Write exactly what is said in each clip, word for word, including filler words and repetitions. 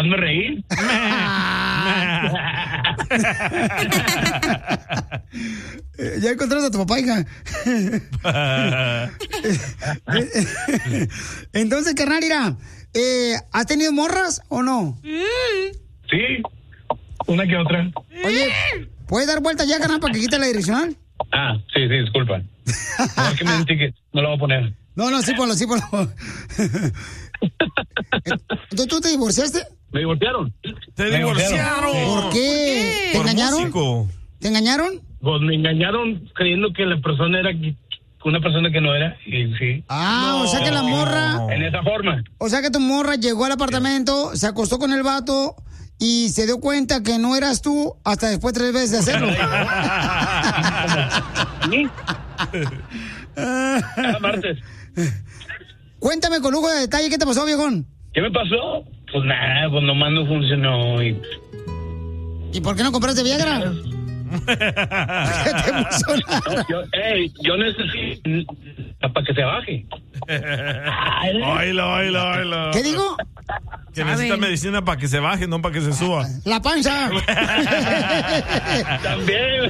hazme reír. Ya encontraste a tu papá, hija. Entonces, carnal, mira, eh, ¿has tenido morras o no? Sí, una que otra. Oye, ¿puedes dar vuelta ya, carnal, para que quite la direccional? Ah, sí, sí, disculpa. No, es que me mentí que no lo voy a poner. No, no, sí, ponlo, sí, ponlo. ¿Entonces tú te divorciaste? Me divorciaron. ¡Te divorciaron! ¿Por qué? ¿Te Por engañaron? músico. ¿Te engañaron? Pues me engañaron creyendo que la persona era una persona que no era. Y sí. Ah, no. O sea que la morra... En esa forma. O sea que tu morra llegó al apartamento, se acostó con el vato y se dio cuenta que no eras tú hasta después tres veces de hacerlo. ¿Sí? Cada martes. Cuéntame con lujo de detalle, ¿qué te pasó, viejón? ¿Qué me pasó? Pues nada, pues nomás no funcionó. ¿Y, ¿Y por qué no compraste Viagra? ¿Qué te emociona? No, yo, hey, yo necesito para que se baje. Oílo, oílo, oílo. ¿Qué digo? Que necesita medicina para que se baje, no para que se suba. La panza. También.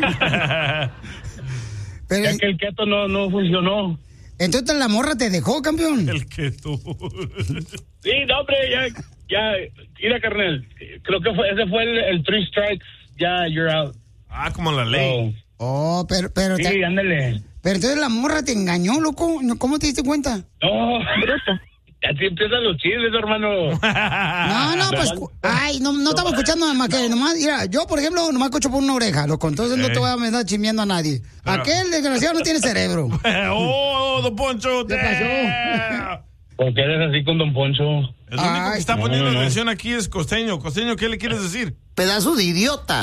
Pero, ya que el keto no, no funcionó. Entonces la morra te dejó, campeón. El keto. Sí, no, hombre, ya, ya, mira, carnal, creo que fue, ese fue el, el three strikes, ya, you're out. Ah, como la ley. Oh, oh pero, pero. Sí, te... ándale. Pero entonces la morra te engañó, loco. ¿Cómo te diste cuenta? No, bruto. Así empiezan los chismes, hermano. No, no, pues, ay, no, no estamos escuchando nada más que nomás, mira, yo, por ejemplo, nomás escucho por una oreja, loco, entonces no te voy a andar chismeando a nadie. Pero... Aquel desgraciado no tiene cerebro. ¡Oh, don Poncho! ¿Qué pasó? ¿Por qué eres así con don Poncho? El único Ay, que está no, poniendo no. atención aquí es Costeño. Costeño, ¿qué le quieres decir? Pedazo de idiota.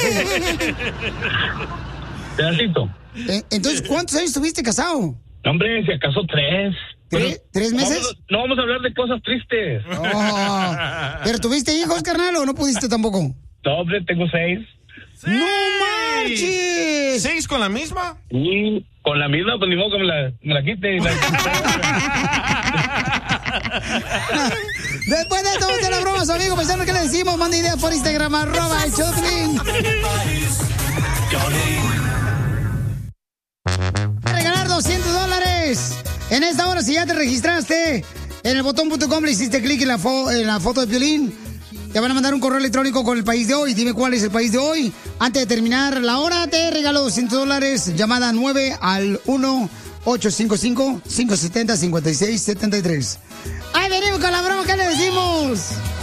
Pedacito. Eh, Entonces, ¿cuántos años estuviste casado? No, hombre, si acaso tres. ¿Tres, ¿tres meses? Vamos, no vamos a hablar de cosas tristes. Oh, ¿pero tuviste hijos, carnal, o no pudiste tampoco? No, hombre, tengo seis. ¡No marches! ¿Seis con la misma? Y con la misma, pues ni modo que me la, me la quite. Y la... Después de esto, vamos a la broma, su amigo paisano, ¿qué le decimos? Manda ideas por Instagram, arroba el Choplin. Regalar doscientos dólares. En esta hora, si ya te registraste en el botón punto com, le hiciste clic en la, fo en la foto de Piolín, te van a mandar un correo electrónico con el país de hoy. Dime cuál es el país de hoy. Antes de terminar la hora, te regalo doscientos dólares. Llamada nueve al uno ocho cinco cinco, cinco siete cero, cinco seis siete tres. ¡Ahí venimos con la broma! ¿Qué le decimos?